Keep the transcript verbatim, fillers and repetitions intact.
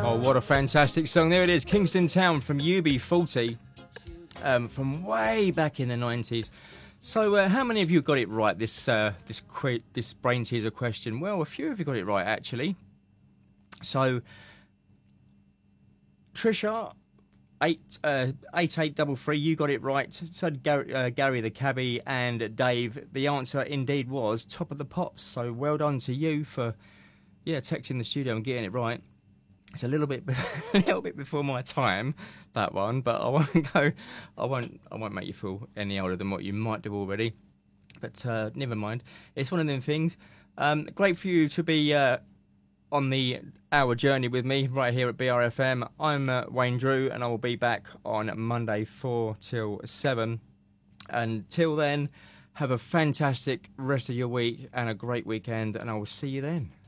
Oh, what a fantastic song. There it is, Kingston Town from U B forty, um, from way back in the nineties. So uh, how many of you got it right, this uh, this que- this brain teaser question? Well, a few of you got it right, actually. So, Trisha, eight uh, eight eight double three, you got it right. So did Gary, uh, Gary the cabbie and Dave. The answer indeed was Top of the Pops. So well done to you for yeah texting the studio and getting it right. It's a little bit, a little bit before my time, that one, but I won't go. I won't. I won't make you feel any older than what you might do already. But uh, never mind. It's one of them things. Um, great for you to be uh, on the hour journey with me right here at B R F M. I'm uh, Wayne Drew, and I will be back on Monday four till seven. Until then, have a fantastic rest of your week and a great weekend, and I will see you then.